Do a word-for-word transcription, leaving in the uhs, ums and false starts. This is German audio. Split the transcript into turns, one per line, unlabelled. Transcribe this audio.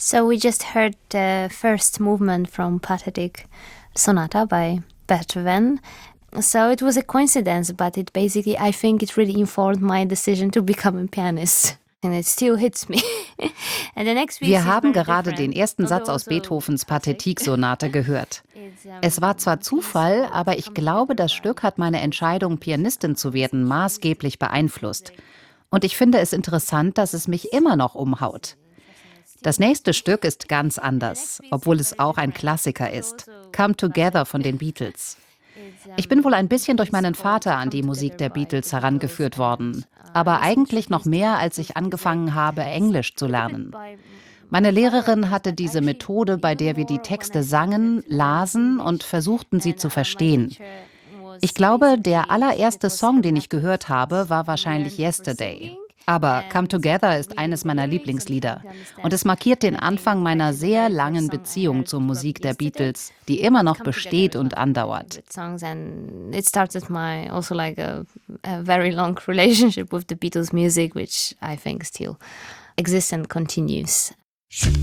So we just heard the first movement from Pathetic Sonata by Beethoven. So it was a coincidence, but it basically, I think it really informed my decision to become a pianist. And it still hits me. And the next piece
Wir
is
haben
very
gerade
different.
den ersten Satz
Although
aus
also
Beethovens
classic.
Pathetique-Sonate gehört.
It's, um,
Es war zwar Zufall, aber ich glaube, das Stück hat meine Entscheidung, Pianistin zu werden, maßgeblich beeinflusst. Und ich finde es interessant, dass es mich immer noch umhaut. Das nächste Stück ist ganz anders, obwohl es auch ein Klassiker ist. Come Together von den Beatles. Ich bin wohl ein bisschen durch meinen Vater an die Musik der Beatles herangeführt worden. Aber eigentlich noch mehr, als ich angefangen habe, Englisch zu lernen. Meine Lehrerin hatte diese Methode, bei der wir die Texte sangen, lasen und versuchten, sie zu verstehen. Ich glaube, der allererste Song, den ich gehört habe, war wahrscheinlich Yesterday. Aber Come Together ist eines meiner Lieblingslieder. Und es markiert den Anfang meiner sehr langen Beziehung zur Musik der Beatles, die immer noch besteht und andauert.
It started my also like a, a very long relationship with the Beatles music, which I think still exists and continues.